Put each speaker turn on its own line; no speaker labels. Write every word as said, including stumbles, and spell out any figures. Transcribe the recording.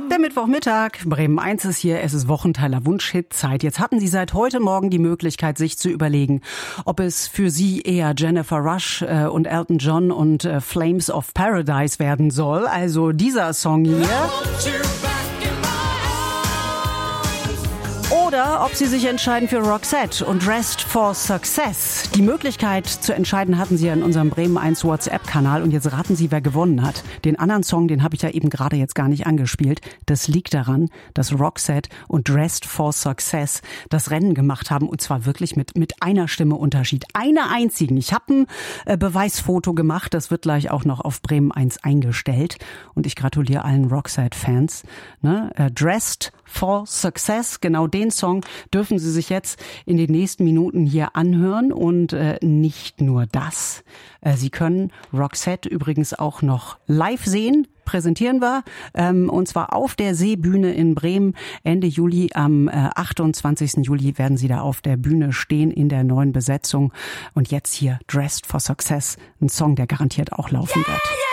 Der Mittwochmittag, Bremen eins ist hier, es ist Wochenteiler Wunschhitzeit. Jetzt hatten Sie seit heute Morgen die Möglichkeit, sich zu überlegen, ob es für Sie eher Jennifer Rush äh, und Elton John und äh, Flames of Paradise werden soll. Also dieser Song hier. Oder ob Sie sich entscheiden für Roxette und Dressed for Success. Die Möglichkeit zu entscheiden hatten Sie ja in unserem Bremen eins WhatsApp-Kanal. Und jetzt raten Sie, wer gewonnen hat. Den anderen Song, den habe ich ja eben gerade jetzt gar nicht angespielt. Das liegt daran, dass Roxette und Dressed for Success das Rennen gemacht haben. Und zwar wirklich mit, mit einer Stimme Unterschied. Einer einzigen. Ich habe ein äh, Beweisfoto gemacht. Das wird gleich auch noch auf Bremen eins eingestellt. Und ich gratuliere allen Roxette-Fans. Ne? Äh, Dressed for Success, genau den Song dürfen Sie sich jetzt in den nächsten Minuten hier anhören. Und äh, nicht nur das. Äh, Sie können Roxette übrigens auch noch live sehen. Präsentieren wir, ähm, und zwar auf der Seebühne in Bremen. Ende Juli, am äh, achtundzwanzigsten Juli werden Sie da auf der Bühne stehen in der neuen Besetzung. Und jetzt hier Dressed for Success, ein Song, der garantiert auch laufen wird.